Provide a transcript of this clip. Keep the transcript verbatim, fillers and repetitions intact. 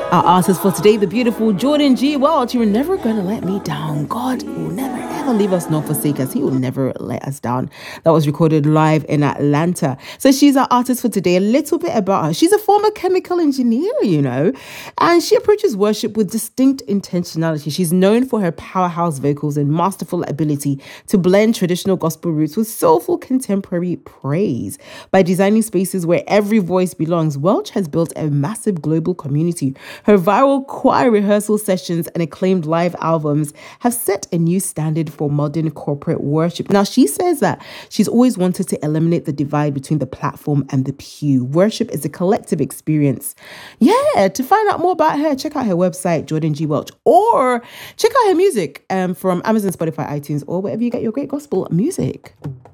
Our artist for today, the beautiful Jordan G. Welch. You're never gonna let me down. God will never ever leave us nor forsake us. He will never let us down. That was recorded live in Atlanta. So she's our artist for today. A little bit about her. She's a former chemical engineer, you know, and she approaches worship with distinct intentionality. She's known for her powerhouse vocals and masterful ability to blend traditional gospel roots with soulful contemporary praise. By designing spaces where every voice belongs, Welch has built a massive global community. Her viral choir rehearsal sessions and acclaimed live albums have set a new standard for modern corporate worship. Now, she says that she's always wanted to eliminate the divide between the platform and the pew. Worship is a collective experience. Yeah, to find out more about her, check out her website, Jordan G. Welch, or check out her music um, from Amazon, Spotify, iTunes, or wherever you get your great gospel music.